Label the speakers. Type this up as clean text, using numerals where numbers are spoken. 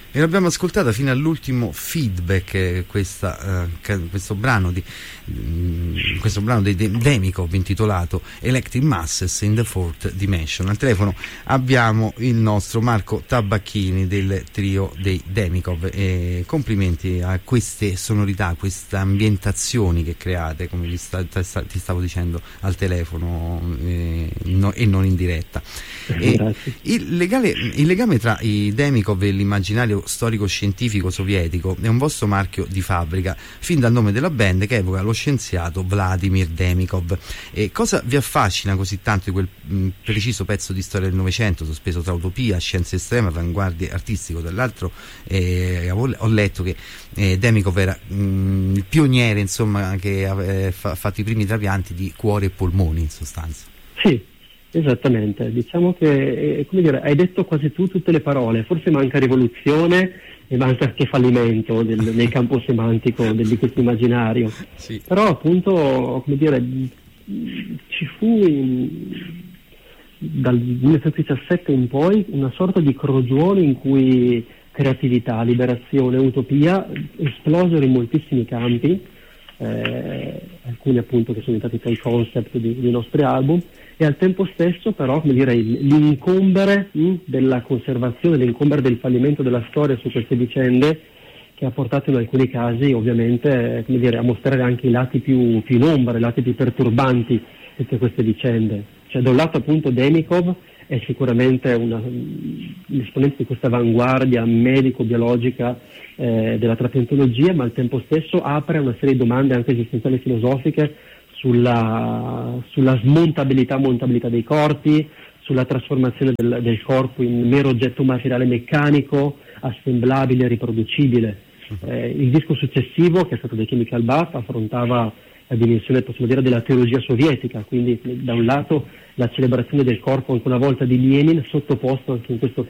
Speaker 1: E l'abbiamo ascoltata fino all'ultimo feedback, questo brano dei Demikov intitolato Electric Masses in the Fourth Dimension. Al telefono abbiamo il nostro Marco Tabacchini del trio dei Demikov, e complimenti a queste sonorità, queste ambientazioni che create, come ti stavo dicendo al telefono e non in diretta. Il legame tra i Demikov e l'immaginario storico-scientifico sovietico è un vostro marchio di fabbrica, fin dal nome della band, che evoca lo scienziato Vladimir Demikov. E cosa vi affascina così tanto di quel preciso pezzo di storia del Novecento, sospeso tra utopia, scienza estrema, avanguardia artistico? Dall'altro ho letto che Demikov era il pioniere, insomma, che ha fatto i primi trapianti di cuore e polmoni, in sostanza.
Speaker 2: Sì, esattamente. Diciamo che, come dire, hai detto quasi tutte le parole. Forse manca rivoluzione e manca anche fallimento nel campo semantico di questo immaginario.
Speaker 1: Sì.
Speaker 2: Però appunto, come dire, ci fu dal 1917 in poi una sorta di crogione in cui creatività, liberazione, utopia esplosero in moltissimi campi, alcuni appunto che sono diventati poi concept dei nostri album, e al tempo stesso però, come dire, l'incombere della conservazione, l'incombere del fallimento della storia su queste vicende, che ha portato in alcuni casi ovviamente, come dire, a mostrare anche i lati più in ombra, i lati più perturbanti di tutte queste vicende. Cioè, da un lato appunto Demikov è sicuramente l'esponente di questa avanguardia medico-biologica della trapiantologia, ma al tempo stesso apre una serie di domande anche esistenziali e filosofiche sulla smontabilità, montabilità dei corpi, sulla trasformazione del corpo in mero oggetto materiale meccanico, assemblabile e riproducibile. Il disco successivo, che è stato The Chemical Bath, affrontava la dimensione, possiamo dire, della teologia sovietica, quindi da un lato la celebrazione del corpo, anche una volta, di Lenin, sottoposto anche in questo